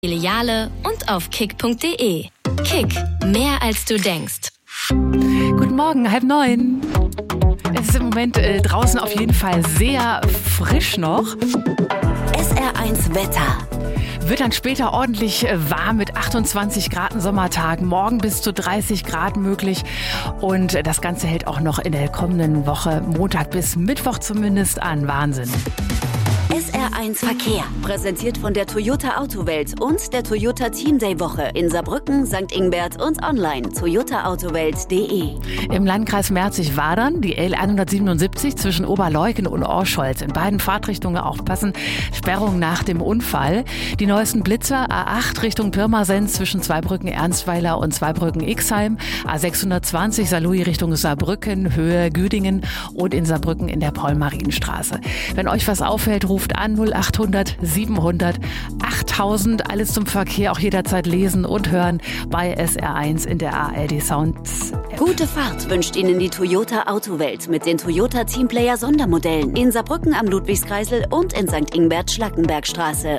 Filiale und auf kick.de. Kick, mehr als du denkst. Guten Morgen, 8:30. Es ist im Moment draußen auf jeden Fall sehr frisch noch. SR1 Wetter. Wird dann später ordentlich warm mit 28 Grad im Sommertag, morgen bis zu 30 Grad möglich. Und das Ganze hält auch noch in der kommenden Woche, Montag bis Mittwoch zumindest an. Wahnsinn. SR1 Verkehr, präsentiert von der Toyota Autowelt und der Toyota Team Day Woche in Saarbrücken, St. Ingbert und online toyotaautowelt.de. Im Landkreis Merzig-Wadern die L177 zwischen Oberleuken und Orscholz. In beiden Fahrtrichtungen aufpassen, Sperrung nach dem Unfall. Die neuesten Blitzer A8 Richtung Pirmasens zwischen Zweibrücken-Ernstweiler und Zweibrücken-Ixheim. A620 Saarlouis Richtung Saarbrücken, Höhe Güdingen und in Saarbrücken in der Paul-Marien-Straße. Wenn euch was auffällt, ruft an 0800 700 8000. Alles zum Verkehr auch jederzeit lesen und hören bei SR1 in der ARD Sounds App. Gute Fahrt wünscht Ihnen die Toyota Autowelt mit den Toyota Teamplayer Sondermodellen in Saarbrücken am Ludwigskreisel und in St. Ingbert Schlackenbergstraße.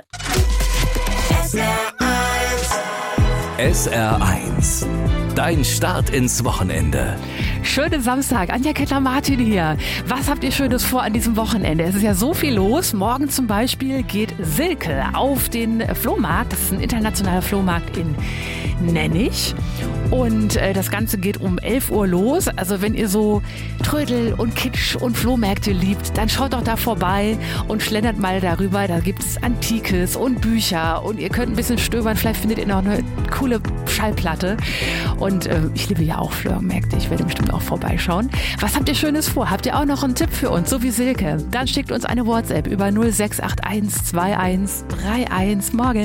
SR1. Dein Start ins Wochenende. Schönen Samstag, Anja Kettler-Martin hier. Was habt ihr Schönes vor an diesem Wochenende? Es ist ja so viel los. Morgen zum Beispiel geht Silke auf den Flohmarkt. Das ist ein internationaler Flohmarkt in Nennig. Und das Ganze geht um 11 Uhr los. Also wenn ihr so Trödel und Kitsch und Flohmärkte liebt, dann schaut doch da vorbei und schlendert mal darüber. Da gibt es Antikes und Bücher und ihr könnt ein bisschen stöbern. Vielleicht findet ihr noch eine coole Schallplatte. Und ich liebe ja auch Flohmärkte. Ich werde bestimmt auch vorbeischauen. Was habt ihr Schönes vor? Habt ihr auch noch einen Tipp für uns, so wie Silke? Dann schickt uns eine WhatsApp über 0681 21 31 morgen.